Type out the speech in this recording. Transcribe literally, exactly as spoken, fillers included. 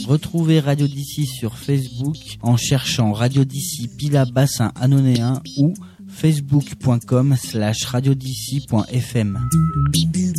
Retrouvez Radio d'ici sur Facebook en cherchant Radio d'ici Pilat Bassin Annonéen ou facebook point com slash radio d'ici point f m.